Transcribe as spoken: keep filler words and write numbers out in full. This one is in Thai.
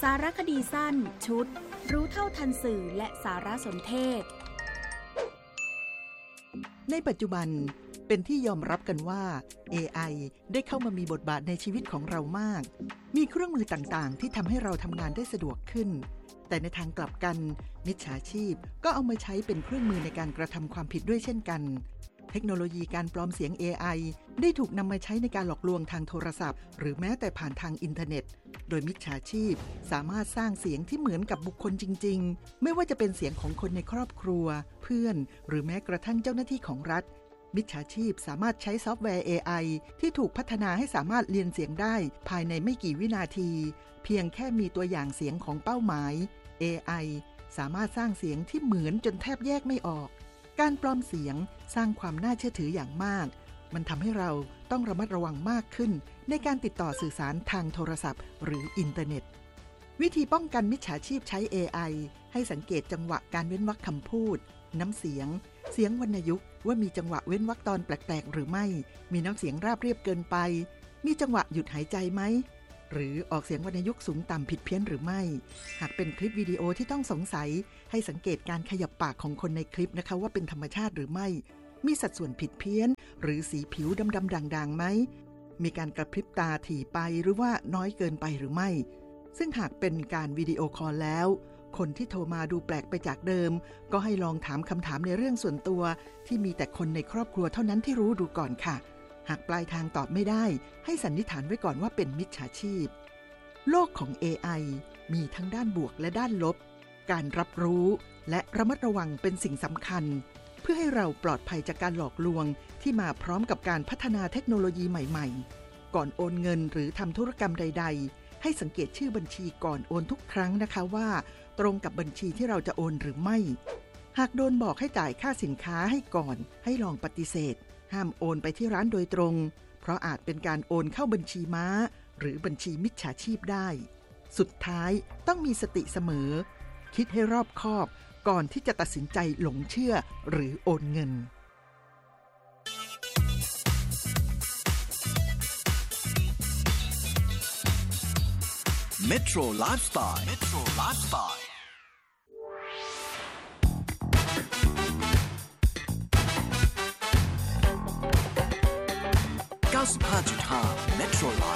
ารคดีสั้นชุดรู้เท่าทันสื่อและสารสนเทศในปัจจุบันเป็นที่ยอมรับกันว่า เอ ไอ ได้เข้ามามีบทบาทในชีวิตของเรามากมีเครื่องมือต่างๆที่ทำให้เราทำงานได้สะดวกขึ้นแต่ในทางกลับกันมิจฉาชีพก็เอามาใช้เป็นเครื่องมือในการกระทำความผิดด้วยเช่นกันเทคโนโลยีการปลอมเสียง เอ ไอ ได้ถูกนำมาใช้ในการหลอกลวงทางโทรศัพท์หรือแม้แต่ผ่านทางอินเทอร์เน็ตโดยมิจฉาชีพสามารถสร้างเสียงที่เหมือนกับบุคคลจริงๆไม่ว่าจะเป็นเสียงของคนในครอบครัวเพื่อนหรือแม้กระทั่งเจ้าหน้าที่ของรัฐมิจฉาชีพสามารถใช้ซอฟต์แวร์ เอ ไอ ที่ถูกพัฒนาให้สามารถเรียนเสียงได้ภายในไม่กี่วินาทีเพียงแค่มีตัวอย่างเสียงของเป้าหมาย เอ ไอ สามารถสร้างเสียงที่เหมือนจนแทบแยกไม่ออกการปลอมเสียงสร้างความน่าเชื่อถืออย่างมากมันทำให้เราต้องระมัดระวังมากขึ้นในการติดต่อสื่อสารทางโทรศัพท์หรืออินเทอร์เน็ตวิธีป้องกันมิจฉาชีพใช้ เอ ไอ ให้สังเกตจังหวะการเว้นวรรคคำพูดน้ำเสียงเสียงวรรณยุกต์ว่ามีจังหวะเว้นวรรคตอนแปลกๆหรือไม่มีน้ำเสียงราบเรียบเกินไปมีจังหวะหยุดหายใจไหมหรือออกเสียงวรรณยุกต์สูงต่ำผิดเพี้ยนหรือไม่หากเป็นคลิปวิดีโอที่ต้องสงสัยให้สังเกตการขยับปากของคนในคลิปนะคะว่าเป็นธรรมชาติหรือไม่มีสัดส่วนผิดเพี้ยนหรือสีผิวดำๆด่างๆไหมมีการกระพริบตาถี่ไปหรือว่าน้อยเกินไปหรือไม่ซึ่งหากเป็นการวิดีโอคอลแล้วคนที่โทรมาดูแปลกไปจากเดิมก็ให้ลองถามคำถามในเรื่องส่วนตัวที่มีแต่คนในครอบครัวเท่านั้นที่รู้ดูก่อนค่ะหากปลายทางตอบไม่ได้ให้สันนิษฐานไว้ก่อนว่าเป็นมิจฉาชีพโลกของ เอ ไอ มีทั้งด้านบวกและด้านลบการรับรู้และระมัดระวังเป็นสิ่งสำคัญเพื่อให้เราปลอดภัยจากการหลอกลวงที่มาพร้อมกับการพัฒนาเทคโนโลยีใหม่ๆก่อนโอนเงินหรือทำธุรกรรมใดๆให้สังเกตชื่อบัญชีก่อนโอนทุกครั้งนะคะว่าตรงกับบัญชีที่เราจะโอนหรือไม่หากโดนบอกให้จ่ายค่าสินค้าให้ก่อนให้ลองปฏิเสธห้ามโอนไปที่ร้านโดยตรงเพราะอาจเป็นการโอนเข้าบัญชีม้าหรือบัญชีมิจฉาชีพได้สุดท้ายต้องมีสติเสมอคิดให้รอบคอบก่อนที่จะตัดสินใจหลงเชื่อหรือโอนเงิน Metro Lifestyle Metro Lifestyle เก้าสิบห้าจุดห้า Metro Life